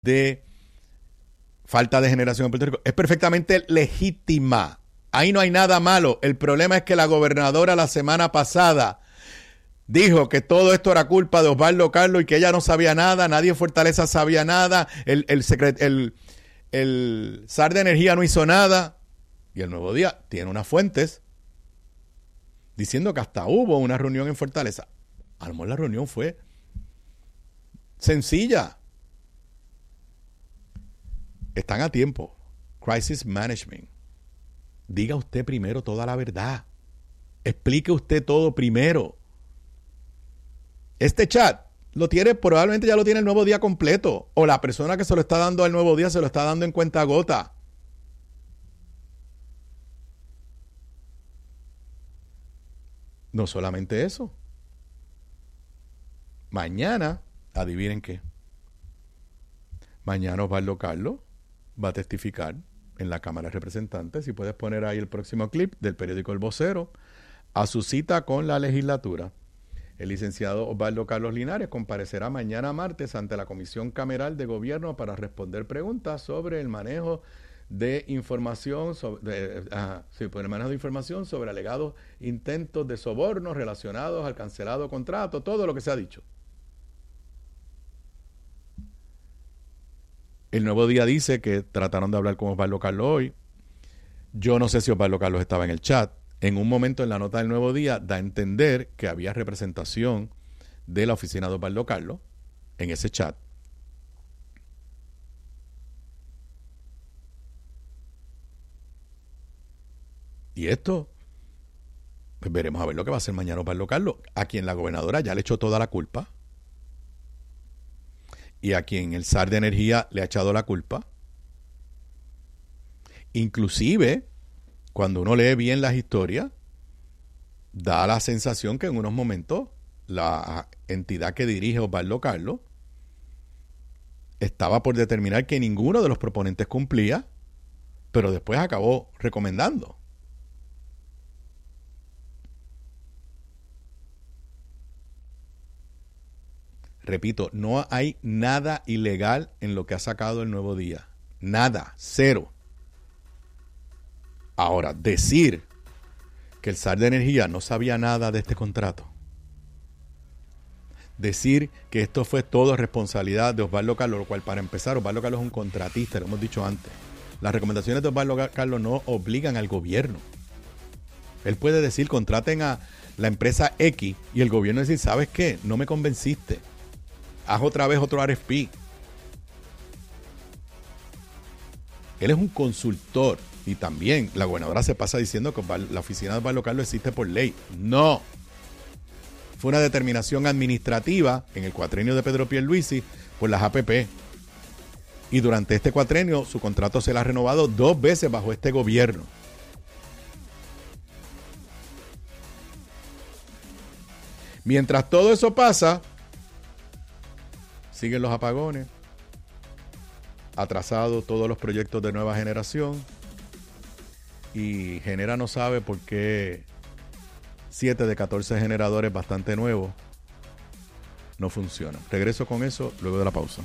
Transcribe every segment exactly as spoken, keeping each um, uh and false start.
de falta de generación en Puerto Rico es perfectamente legítima. Ahí no hay nada malo. El problema es que la gobernadora la semana pasada dijo que todo esto era culpa de Osvaldo Carlos y que ella no sabía nada, nadie en Fortaleza sabía nada, el, el, secret, el, el S A R de Energía no hizo nada. Y el Nuevo Día tiene unas fuentes diciendo que hasta hubo una reunión en Fortaleza. A lo mejor la reunión fue sencilla. Están a tiempo. Crisis Management. Diga usted primero toda la verdad. Explique usted todo primero. Este chat lo tiene, probablemente ya lo tiene el Nuevo Día completo. O la persona que se lo está dando al Nuevo Día se lo está dando en cuentagota. No solamente eso. Mañana, adivinen qué. Mañana Osvaldo Carlos va a testificar en la Cámara de Representantes. Si puedes poner ahí el próximo clip del periódico El Vocero, a su cita con la legislatura. El licenciado Osvaldo Carlos Linares comparecerá mañana martes ante la Comisión Cameral de Gobierno para responder preguntas sobre el manejo de información sobre, de, uh, sí, por el manejo de información sobre alegados intentos de sobornos relacionados al cancelado contrato, todo lo que se ha dicho. El Nuevo Día dice que trataron de hablar con Osvaldo Carlos hoy. Yo no sé si Osvaldo Carlos estaba en el chat. En un momento en la nota del Nuevo Día da a entender que había representación de la oficina de Osvaldo Carlos en ese chat. Y esto, pues veremos a ver lo que va a hacer mañana Osvaldo Carlos, a quien la gobernadora ya le echó toda la culpa y a quien el S A R de Energía le ha echado la culpa. Inclusive, cuando uno lee bien las historias, da la sensación que en unos momentos la entidad que dirige Osvaldo Carlos estaba por determinar que ninguno de los proponentes cumplía, pero después acabó recomendando. Repito, no hay nada ilegal en lo que ha sacado el Nuevo Día. Nada, cero. Ahora, decir que el S A R de Energía no sabía nada de este contrato, decir que esto fue todo responsabilidad de Osvaldo Carlos, lo cual, para empezar, Osvaldo Carlos es un contratista, lo hemos dicho antes. Las recomendaciones de Osvaldo Carlos no obligan al gobierno. Él puede decir, contraten a la empresa X, y el gobierno decir, ¿sabes qué? No me convenciste. Haz otra vez otro R F P. Él es un consultor. Y también la gobernadora se pasa diciendo que la oficina de Osvaldo Carlos existe por ley. No. Fue una determinación administrativa en el cuatrenio de Pedro Pierluisi por las A P P. Y durante este cuatrenio su contrato se le ha renovado dos veces bajo este gobierno. Mientras todo eso pasa, siguen los apagones, atrasados todos los proyectos de nueva generación, y Genera no sabe por qué siete de catorce generadores bastante nuevos no funcionan. Regreso con eso luego de la pausa.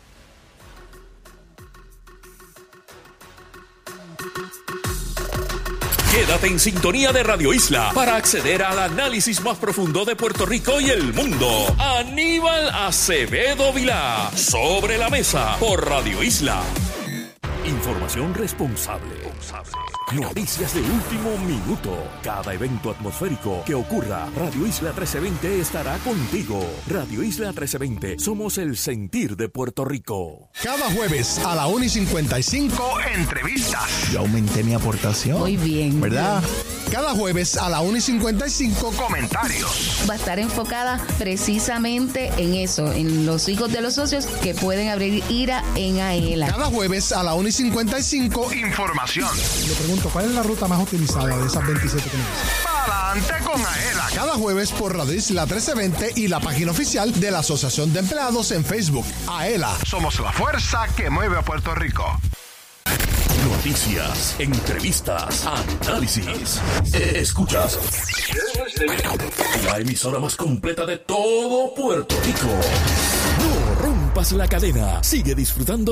Quédate en sintonía de Radio Isla para acceder al análisis más profundo de Puerto Rico y el mundo. Aníbal Acevedo Vilá, Sobre la Mesa, por Radio Isla. Información responsable. Noticias de último minuto. Cada evento atmosférico que ocurra, Radio Isla trece veinte estará contigo. Radio Isla trece veinte, somos el sentir de Puerto Rico. Cada jueves a la una y cincuenta y cinco, entrevistas. Yo aumenté mi aportación. Muy bien. ¿Verdad? Cada jueves a la una y cincuenta y cinco, comentarios. Va a estar enfocada precisamente en eso, en los hijos de los socios que pueden abrir IRA en AELA. Cada jueves a la una y cincuenta y cinco, información. Le pregunto, ¿cuál es la ruta más utilizada de esas veintisiete que me dicen? Para adelante con AELA. Cada jueves por Radio Isla trece veinte y la página oficial de la Asociación de Empleados en Facebook. AELA, somos la fuerza que mueve a Puerto Rico. Noticias, entrevistas, análisis. Escuchas la emisora más completa de todo Puerto Rico. No rompas la cadena. Sigue disfrutando